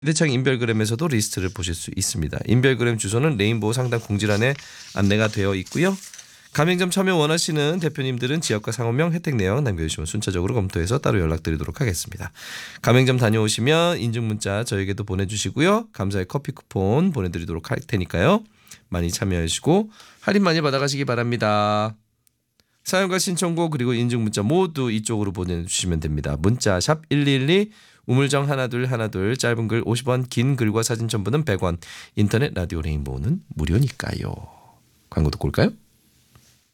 휴대창 인별그램에서도 리스트를 보실 수 있습니다. 인별그램 주소는 레인보우 상단 공지란에 안내가 되어 있고요. 가맹점 참여 원하시는 대표님들은 지역과 상호명 혜택 내용 남겨주시면 순차적으로 검토해서 따로 연락드리도록 하겠습니다. 가맹점 다녀오시면 인증문자 저에게도 보내주시고요. 감사의 커피 쿠폰 보내드리도록 할 테니까요. 많이 참여하시고 할인 많이 받아가시기 바랍니다. 사연과 신청곡 그리고 인증문자 모두 이쪽으로 보내주시면 됩니다. 문자 샵 1212 우물정 1212 짧은 글 50원 긴 글과 사진 첨부는 100원 인터넷 라디오 레인보우는 무료니까요. 광고 듣고 올까요?